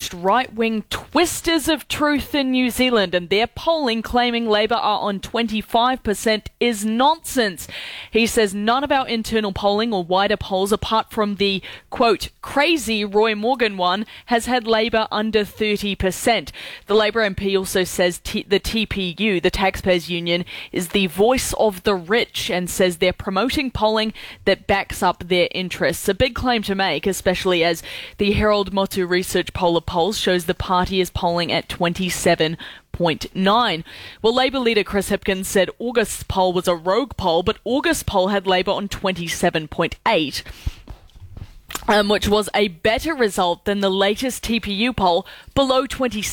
most right-wing twisters of truth in New Zealand, and their polling claiming Labour are on 25% is nonsense. He says none of our internal polling or wider polls, apart from the, quote, crazy Roy Morgan one, has had Labour under 30%. The Labour MP also says the TPU, the Taxpayers Union, is the voice of the rich, and says they're promoting polling that backs up their interests. A big claim to make, especially as the Herald Motu Research poll of polls shows the party is polling at 27.9. Well, Labour leader Chris Hipkins said August's poll was a rogue poll, but August's poll had Labour on 27.8. Which was a better result than the latest TPU poll, below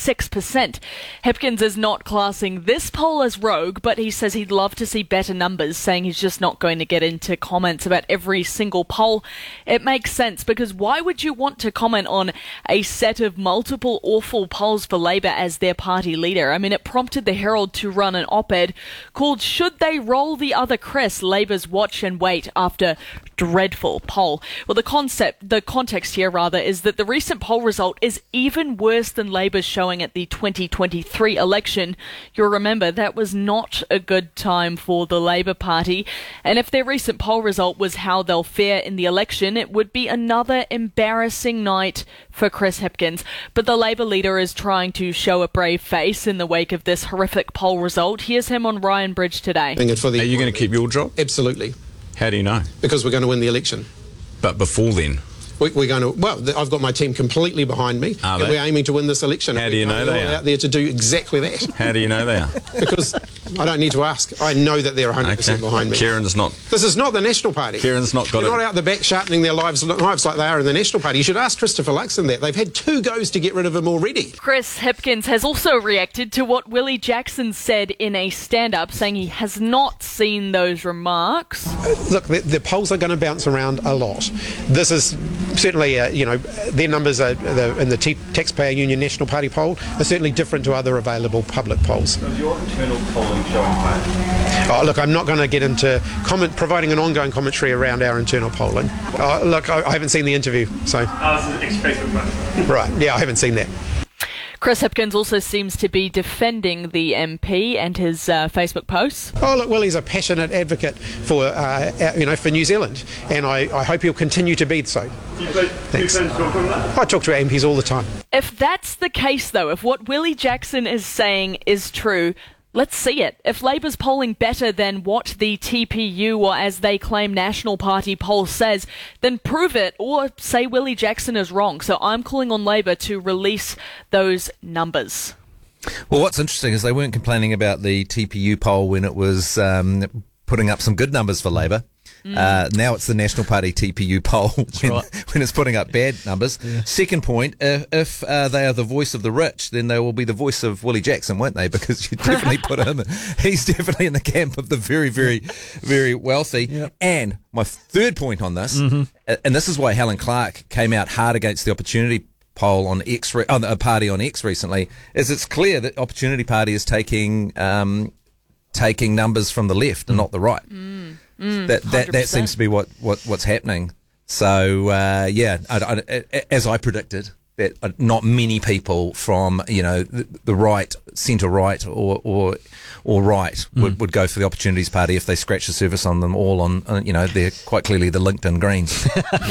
26%. Hipkins is not classing this poll as rogue, but he says he'd love to see better numbers, saying he's just not going to get into comments about every single poll. It makes sense, because why would you want to comment on a set of multiple awful polls for Labour as their party leader? I mean, it prompted the Herald to run an op-ed called "Should They Roll the Other Chris? Labour's Watch and Wait After Dreadful Poll." Well, the context here, is that the recent poll result is even worse than Labour's showing at the 2023 election. You'll remember that was not a good time for the Labour Party, and if their recent poll result was how they'll fare in the election, it would be another embarrassing night for Chris Hipkins. But the Labour leader is trying to show a brave face in the wake of this horrific poll result. Here's him on Ryan Bridge today. Are you going to keep your job? Absolutely. How do you know? Because we're going to win the election. But before then? We're going to. Well, I've got my team completely behind me, and we're aiming to win this election. How do you know they are out there to do exactly that? How do you know they are? Because I don't need to ask. I know that they're 100% behind me. Kieran's not. This is not the National Party. Kieran's not got it. They're not out the back sharpening their knives like they are in the National Party. You should ask Christopher Luxon that. They've had 2 goes to get rid of him already. Chris Hipkins has also reacted to what Willie Jackson said in a stand-up, saying he has not seen those remarks. Look, the polls are going to bounce around a lot. This is certainly, their numbers are in the Taxpayer Union National Party poll are certainly different to other available public polls. Does your internal polling showing that? Oh, look, I'm not going to get into providing an ongoing commentary around our internal polling. Look, I haven't seen the interview, so. Oh, this is ex-Facebook post. Right, yeah, I haven't seen that. Chris Hipkins also seems to be defending the MP and his Facebook posts. Oh, look, Willie's a passionate advocate for New Zealand, and I hope he'll continue to be so. Thanks. I talk to our MPs all the time. If that's the case, though, if what Willie Jackson is saying is true, let's see it. If Labour's polling better than what the TPU, or as they claim National Party poll says, then prove it, or say Willie Jackson is wrong. So I'm calling on Labour to release those numbers. Well, what's interesting is they weren't complaining about the TPU poll when it was putting up some good numbers for Labour. Now it's the National Party TPU poll when it's putting up bad numbers. Yeah. Second point, if they are the voice of the rich, then they will be the voice of Willie Jackson, won't they? Because you definitely put him, he's definitely in the camp of the very, very, very wealthy. Yep. And my third point on this, and this is why Helen Clark came out hard against the Opportunity poll on a party on X recently, is it's clear that Opportunity Party is taking numbers from the left and not the right. That seems to be what's happening. So as I predicted, that not many people from the right, centre right or right would go for the Opportunities Party if they scratch the surface on them all on they're quite clearly the LinkedIn Greens.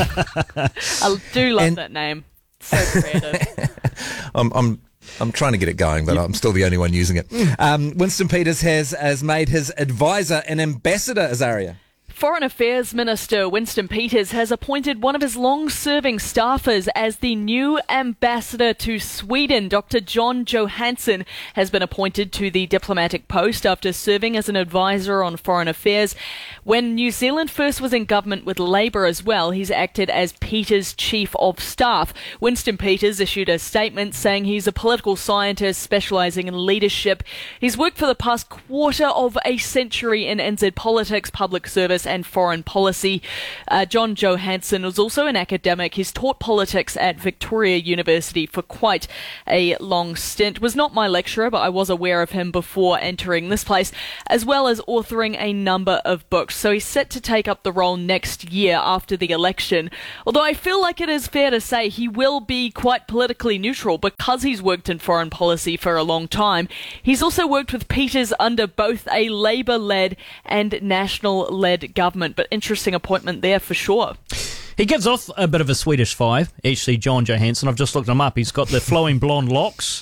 I do love that name. So creative. I'm trying to get it going, but I'm still the only one using it. Winston Peters has made his advisor an ambassador, Azaria. Foreign Affairs Minister Winston Peters has appointed one of his long-serving staffers as the new ambassador to Sweden. Dr. John Johansson has been appointed to the diplomatic post after serving as an advisor on foreign affairs. When New Zealand first was in government with Labour as well, he's acted as Peters' chief of staff. Winston Peters issued a statement saying he's a political scientist specialising in leadership. He's worked for the past quarter of a century in NZ politics, public service politics and foreign policy. John Johansson was also an academic. He's taught politics at Victoria University for quite a long stint. Was not my lecturer, but I was aware of him before entering this place, as well as authoring a number of books. So he's set to take up the role next year after the election. Although I feel like it is fair to say he will be quite politically neutral because he's worked in foreign policy for a long time. He's also worked with Peters under both a Labour-led and National-led government. But interesting appointment there for sure. He gives off a bit of a Swedish vibe, actually, John Johansson. I've just looked him up. He's got the flowing blonde locks.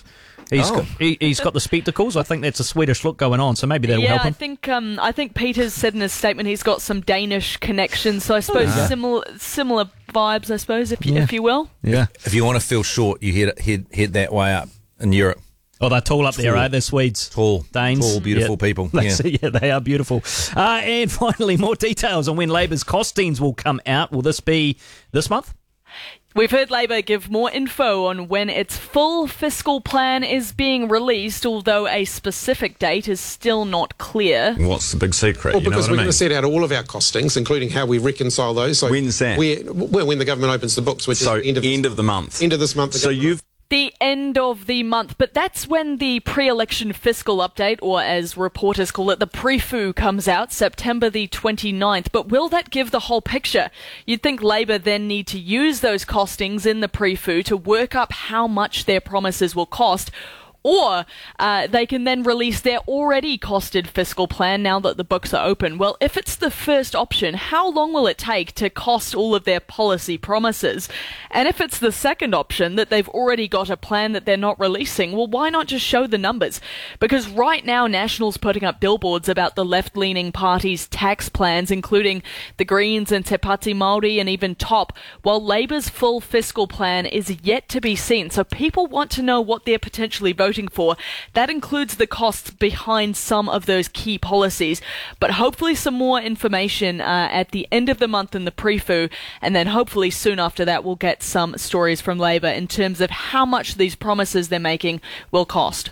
He's got the spectacles. I think that's a Swedish look going on, so maybe that'll help him. I think Peters said in his statement he's got some Danish connections, so I suppose similar vibes, I suppose, if you will. Yeah. If you want to feel short, you head that way up in Europe. Oh, they're tall up there, right? They're Swedes. Tall. Danes. Tall, beautiful people. Yeah. They are beautiful. And finally, more details on when Labour's costings will come out. Will this be this month? We've heard Labour give more info on when its full fiscal plan is being released, although a specific date is still not clear. What's the big secret? Well, because we're going to set out all of our costings, including how we reconcile those. So When's that? When the government opens the books, which So is end of the month. End of this month. So you've The end of the month, but that's when the pre-election fiscal update, or as reporters call it, the pre-fu, comes out, September the 29th. But will that give the whole picture? You'd think Labour then need to use those costings in the pre-fu to work up how much their promises will cost, or they can then release their already costed fiscal plan now that the books are open. Well, if it's the first option, how long will it take to cost all of their policy promises? And if it's the second option, that they've already got a plan that they're not releasing, well, why not just show the numbers? Because right now, National's putting up billboards about the left-leaning party's tax plans, including the Greens and Te Pāti Māori and even TOP, while Labour's full fiscal plan is yet to be seen. So people want to know what they're potentially voting for. That includes the costs behind some of those key policies, but hopefully some more information at the end of the month in the pre-fu, and then hopefully soon after that we'll get some stories from Labour in terms of how much these promises they're making will cost.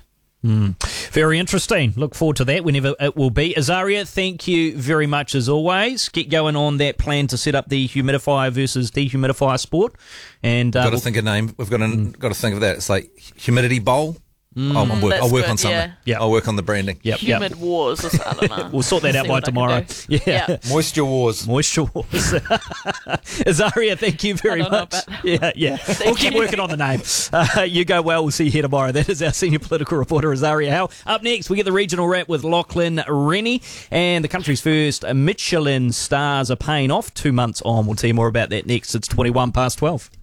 Very interesting. Look forward to that whenever it will be. Azaria, thank you very much as always. Get going on that plan to set up the humidifier versus dehumidifier sport. And got to think of a name. We've got to think of that. It's like humidity bowl. I'll work on something. Yeah. I'll work on the branding. Humid wars or something. I don't know. We'll sort that out by tomorrow. Yeah. Moisture wars. Azaria, thank you very much. Yeah. We'll keep working on the name. You go well. We'll see you here tomorrow. That is our senior political reporter, Azaria Howe. Up next, we get the regional wrap with Lachlan Rennie, and the country's first Michelin stars are paying off 2 months on. We'll tell you more about that next. It's 21 past 12.